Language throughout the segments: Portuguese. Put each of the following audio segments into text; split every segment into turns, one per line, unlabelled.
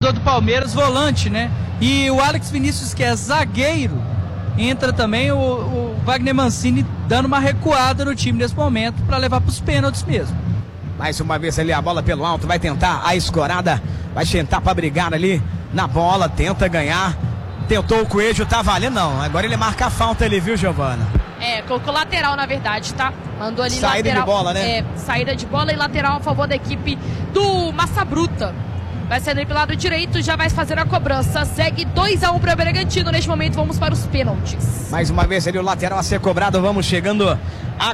jogador do Palmeiras, volante, né? E o Alex Vinícius, que é zagueiro, entra também o Wagner Mancini dando uma recuada no time nesse momento para levar para os pênaltis mesmo.
Mais uma vez ali a bola pelo alto, vai tentar a escorada, vai tentar para brigar ali na bola, tenta ganhar, tentou o Coelho, tá valendo não, agora ele marca a falta ali, viu, Giovana?
Colocou lateral na verdade, tá? Mandou ali
saída
lateral.
De bola, né?
Saída de bola e lateral a favor da equipe do Massa Bruta. Vai sair pelo lado direito, já vai fazer a cobrança. Segue 2-1 para o Bragantino. Neste momento vamos para os pênaltis.
Mais uma vez ali o lateral a ser cobrado. Vamos chegando a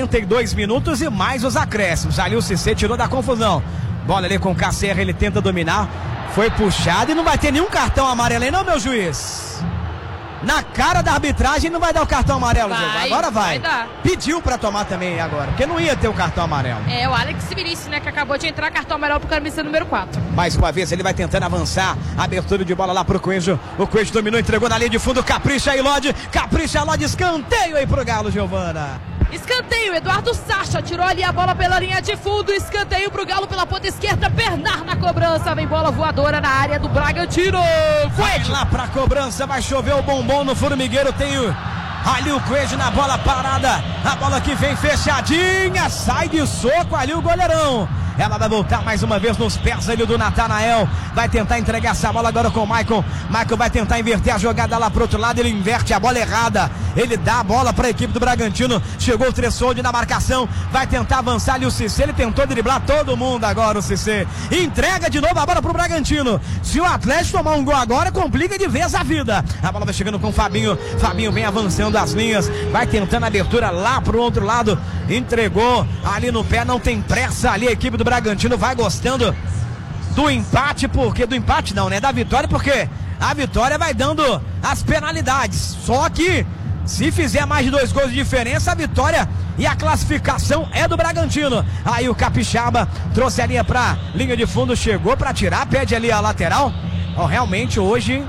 42 minutos e mais os acréscimos. Ali o Cissé tirou da confusão. Bola ali com o KCR, ele tenta dominar. Foi puxado e não vai ter nenhum cartão amarelo aí não, meu juiz. Na cara da arbitragem não vai dar o cartão amarelo, agora vai dar. Pediu pra tomar também agora, porque não ia ter o cartão amarelo.
O Alex Vinícius, né, que acabou de entrar, cartão amarelo pro camisa número 4.
Mais uma vez ele vai tentando avançar, abertura de bola lá pro Coelho. O Coelho dominou, entregou na linha de fundo, capricha aí Lodge, escanteio aí pro Galo, Giovana.
Escanteio, Eduardo Sacha tirou ali a bola pela linha de fundo, escanteio pro Galo pela ponta esquerda, Bernard na cobrança, vem bola voadora na área do Bragantino.
Vai lá pra cobrança, vai chover o bombom no formigueiro, tem ali o Coelho na bola parada, a bola que vem fechadinha, sai de soco ali o goleirão. Ela vai voltar mais uma vez nos pés ali do Natanael. Vai tentar entregar essa bola agora com o Maicon. Maicon vai tentar inverter a jogada lá pro outro lado. Ele inverte a bola errada. Ele dá a bola para a equipe do Bragantino. Chegou o Tressoldi na marcação. Vai tentar avançar ali o Cissé. Ele tentou driblar todo mundo agora, o Cissé. Entrega de novo a bola pro Bragantino. Se o Atlético tomar um gol agora, complica de vez a vida. A bola vai chegando com o Fabinho. Fabinho vem avançando as linhas. Vai tentando a abertura lá pro outro lado. Entregou ali no pé. Não tem pressa ali a equipe do Bragantino vai gostando do empate, porque do empate não, né? Da vitória, porque a vitória vai dando as penalidades. Só que se fizer mais de 2 gols de diferença, a vitória e a classificação é do Bragantino. Aí o Capixaba trouxe a linha pra linha de fundo, chegou pra tirar, pede ali a lateral. Realmente hoje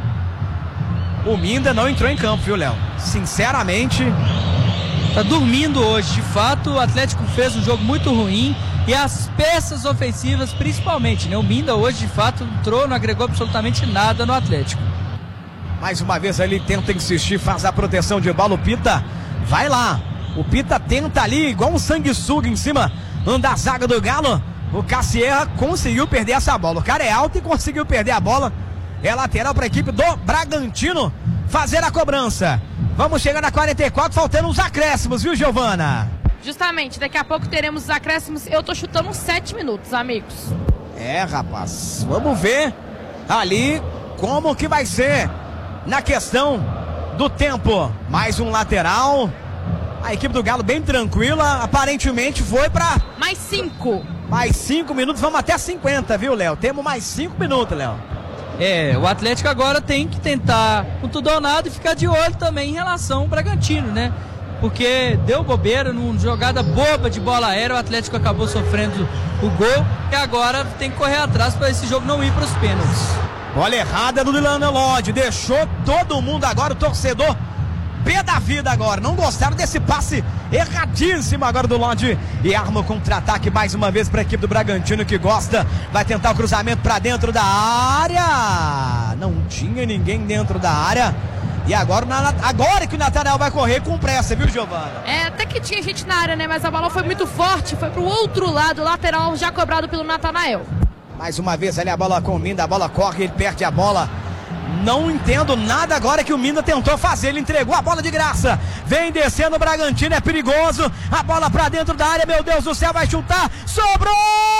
o Minda não entrou em campo, viu, Léo? Sinceramente,
tá dormindo hoje. De fato, o Atlético fez um jogo muito ruim. E as peças ofensivas principalmente, né? O Minda hoje de fato entrou, não agregou absolutamente nada no Atlético.
Mais uma vez ali, tenta insistir, faz a proteção de bola, o Pita vai lá. O Pita tenta ali, igual um sanguessuga em cima da zaga do Galo. O Cassierra conseguiu perder essa bola. O cara é alto e conseguiu perder a bola. É lateral para a equipe do Bragantino fazer a cobrança. Vamos chegar na 44, faltando os acréscimos, viu, Giovana?
Justamente, daqui a pouco teremos os acréscimos. Eu tô chutando 7 minutos, amigos.
Rapaz, vamos ver ali como que vai ser na questão do tempo. Mais um lateral. A equipe do Galo bem tranquila, aparentemente foi pra...
Mais 5.
Mais 5 minutos, vamos até 50, viu, Léo? Temos mais 5 minutos, Léo.
O Atlético agora tem que tentar com tudo ou nada e ficar de olho também em relação ao Bragantino, né? Porque deu bobeira numa jogada boba de bola aérea, o Atlético acabou sofrendo o gol e agora tem que correr atrás para esse jogo não ir para os pênaltis.
Bola errada do Lilano Lodge, deixou todo mundo agora, o torcedor pé da vida agora, não gostaram desse passe erradíssimo agora do Lodge e arma o contra-ataque mais uma vez para a equipe do Bragantino que gosta, vai tentar o cruzamento para dentro da área, não tinha ninguém dentro da área. E agora que o Natanael vai correr com pressa, viu, Giovana?
Até que tinha gente na área, né? Mas a bola foi muito forte, foi pro outro lado, lateral já cobrado pelo Natanael.
Mais uma vez ali a bola com o Minda, a bola corre, ele perde a bola. Não entendo nada agora que o Minda tentou fazer, ele entregou a bola de graça. Vem descendo o Bragantino, é perigoso. A bola pra dentro da área, meu Deus do céu, vai chutar. Sobrou!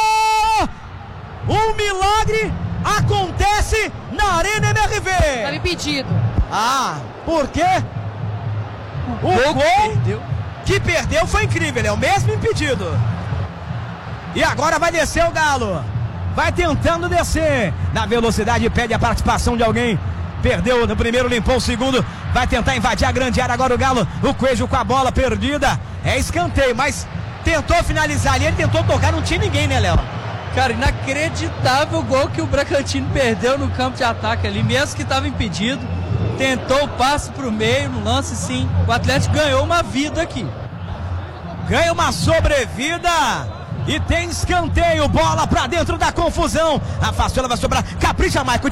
Um milagre acontece na Arena MRV.
Estava impedido.
Por quê? O gol que perdeu foi incrível, é o mesmo impedido. E agora vai descer o Galo. Vai tentando descer. Na velocidade pede a participação de alguém. Perdeu no primeiro, limpou o segundo. Vai tentar invadir a grande área agora o Galo. O Coelho com a bola perdida. É escanteio, mas tentou finalizar ali. Ele tentou tocar, não tinha ninguém, né, Léo?
Cara, inacreditável o gol que o Bragantino perdeu no campo de ataque ali, mesmo que estava impedido. Tentou o passe para o meio, no lance sim. O Atlético ganhou uma vida aqui.
Ganha uma sobrevida. E tem escanteio, bola para dentro da confusão. Afastou, ela vai sobrar. Capricha, Maicon.